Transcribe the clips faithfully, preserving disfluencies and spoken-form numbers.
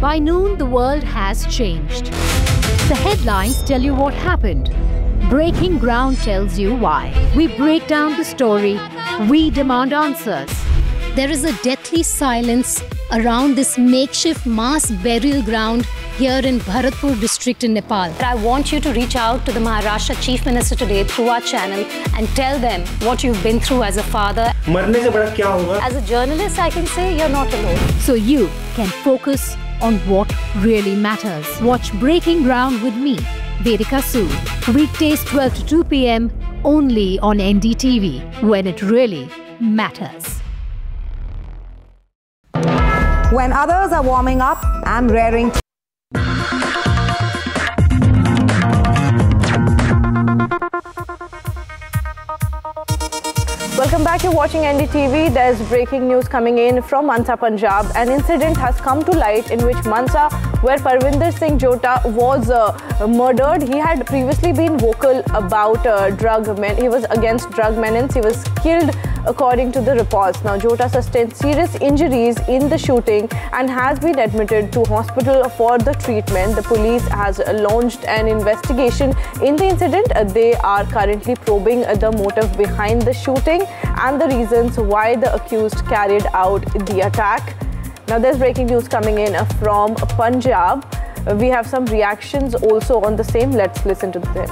By noon, the world has changed. The headlines tell you what happened. Breaking Ground tells you why. We break down the story. We demand answers. There is a deathly silence around this makeshift mass burial ground here in Bharatpur district in Nepal. I want you to reach out to the Maharashtra Chief Minister today through our channel and tell them what you've been through as a father. मरने से बड़ा क्या होगा? As a journalist, I can say you're not alone. So you can focus on what really matters. Watch Breaking Ground with me, Vedika Sood. Weekdays twelve to two p m only on N D T V, when it really matters. When others are warming up, I'm raring. Welcome back. You're watching N D T V. There's breaking news coming in from Mansa, Punjab. An incident has come to light in which Mansa, where Parvinder Singh Jota was uh, murdered. He had previously been vocal about uh, drug men. He was against drug menace. He was killed, according to the reports. Now, Jota sustained serious injuries in the shooting and has been admitted to hospital for the treatment. The police has launched an investigation in the incident. Uh, they are currently probing uh, the motive behind the shooting and the reasons why the accused carried out the attack. Now, there's breaking news coming in uh, from Punjab. Uh, we have some reactions also on the same. Let's listen to them.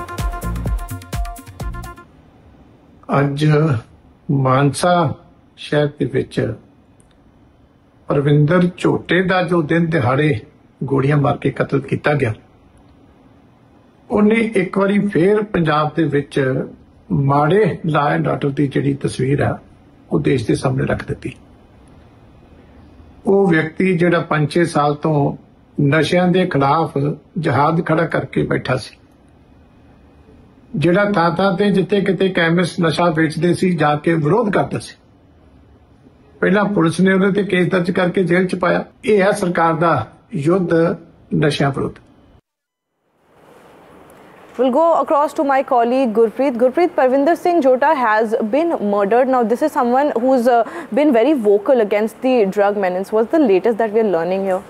Aj Mansa ਸ਼ਹਿਰ ਦੇ ਵਿੱਚ ਪਰਵਿੰਦਰ ਝੋਟੇ ਦਾ ਜੋ ਦਿਨ ਦਿਹਾੜੇ ਗੋਲੀਆਂ ਮਾਰ ਕੇ ਕਤਲ ਕੀਤਾ ਗਿਆ, ਉਹਨੇ ਇੱਕ ਵਾਰੀ ਫੇਰ ਪੰਜਾਬ ਦੇ ਵਿੱਚ ਮਾੜੇ ਲਾਅ ਐਂਡ ਆਰਡਰ ਦੀ ਜਿਹੜੀ ਤਸਵੀਰ ਆ ਉਹ ਦੇਸ਼ ਦੇ ਸਾਹਮਣੇ ਰੱਖ ਦਿੱਤੀ। ਉਹ ਵਿਅਕਤੀ ਜਿਹੜਾ ਪੰਜ ਛੇ ਸਾਲ ਤੋਂ ਨਸ਼ਿਆਂ ਦੇ ਖਿਲਾਫ ਜਹਾਦ ਖੜਾ ਕਰਕੇ ਬੈਠਾ ਸੀ, ਜਿਹੜਾ ਥਾਂ ਥਾਂ ਤੇ ਜਿੱਥੇ ਕਿਤੇ ਕੈਮਿਸਟ ਨਸ਼ਾ ਵੇਚਦੇ ਸੀ ਜਾ ਕੇ ਵਿਰੋਧ ਕਰਦਾ ਸੀ। ਪਹਿਲਾਂ ਪੁਲਿਸ ਨੇ ਉਹਦੇ ਤੇ ਕੇਸ ਦਰਜ ਕਰਕੇ ਜੇਲ੍ਹ ਚ ਪਾਇਆ। ਇਹ ਹੈ ਸਰਕਾਰ ਦਾ ਯੁੱਧ ਨਸ਼ਿਆਂ ਵਿਰੁੱਧ। We'll go across to my colleague Gurpreet. Gurpreet, Parvinder Singh Jota has been murdered. Now, this is someone who's uh, been very vocal against the drug menace. What's the latest that we're learning here?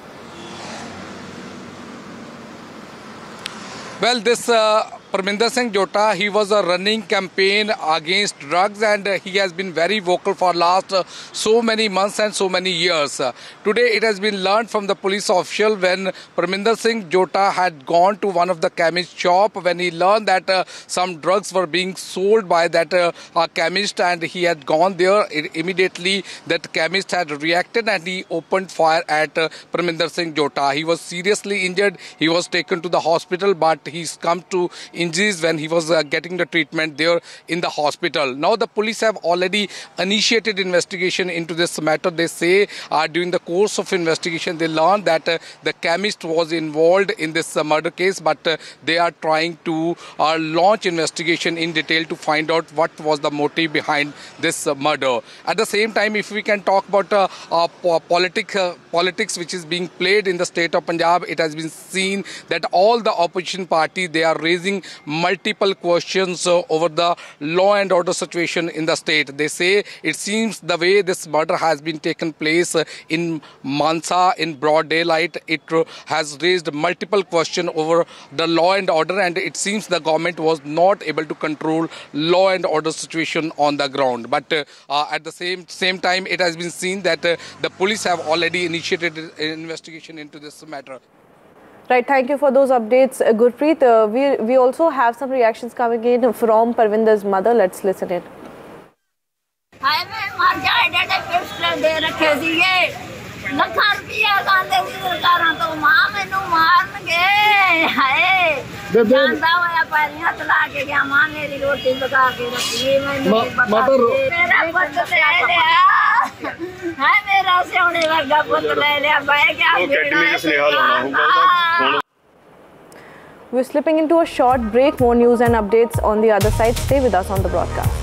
Well, this uh, Parvinder Singh Jota, he was uh, running campaign against drugs, and uh, he has been very vocal for last uh, so many months and so many years. Uh, today it has been learned from the police official when Parvinder Singh Jota had gone to one of the chemist shop, when he learned that uh, some drugs were being sold by that uh, uh, chemist, and he had gone there. It, immediately that chemist had reacted and he opened fire at uh, Parvinder Singh Jota. He was seriously injured. He was taken to the hospital, but he's come to injuries when he was uh, getting the treatment there in the hospital. Now the police have already initiated investigation into this matter. They say uh, during the course of investigation they learned that uh, the chemist was involved in this uh, murder case, but uh, they are trying to uh, launch investigation in detail to find out what was the motive behind this uh, murder. At the same time, if we can talk about uh, uh, politic, uh, politics which is being played in the state of Punjab, it has been seen that all the opposition parties, they are raising multiple questions uh, over the law and order situation in the state. They say it seems the way this murder has been taken place uh, in Mansa in broad daylight, it uh, has raised multiple questions over the law and order, and it seems the government was not able to control law and order situation on the ground. But uh, uh, at the same same time, it has been seen that uh, the police have already initiated an investigation into this matter. Right, thank you for those updates, uh, Gurpreet. Uh, we, we also have some reactions coming in from Parvinder's mother. Let's listen in. We're slipping into a short break. More news and updates on the other side. Stay with us on the broadcast.